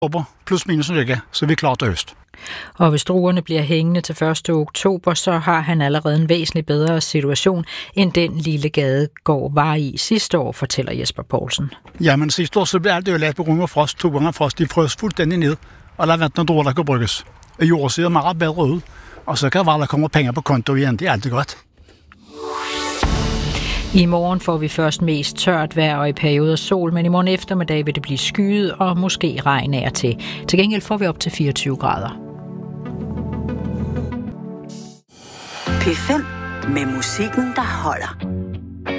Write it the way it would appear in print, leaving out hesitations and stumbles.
plus minus en uke, så vi er klar til høst. Og hvis druerne bliver hængende til 1. oktober, så har han allerede en væsentligt bedre situation, end den lille gadegård var i sidste år, fortæller Jesper Poulsen. Jamen sidste år så blev alt ødelagt på grund af frost, 2 gange frost. De frøs fuldstændig ned, og der vandt nogle druer, der kan bruges. Jorden ser meget bedre ud, og så kan der komme penge på konto igen. Det er altid godt. I morgen får vi først mest tørt vejr og i perioder sol, men i morgen eftermiddag vil det blive skyet og måske regn af og til. Til gengæld får vi op til 24 grader. P5 med musikken, der holder.